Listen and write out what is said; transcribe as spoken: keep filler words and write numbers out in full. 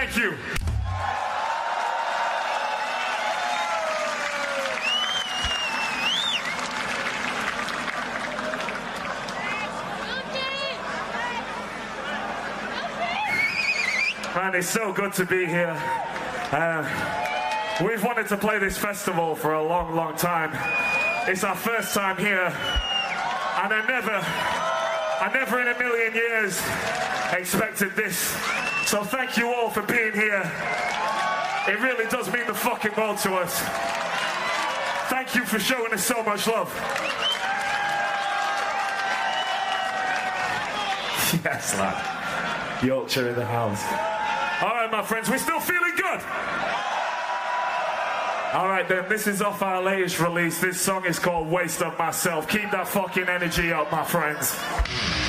Thank you. Man, it's so good to be here. Uh, we've wanted to play this festival for a long, long time. It's our first time here, and I never, I never in a million years expected this. So thank you all for being here. It really does mean the fucking world to us. Thank you for showing us so much love. Yes, lad. Yorkshire in the house. All right, my friends, we're still feeling good. All right, then, this is off our latest release. This song is called Waste of Myself. Keep that fucking energy up, my friends.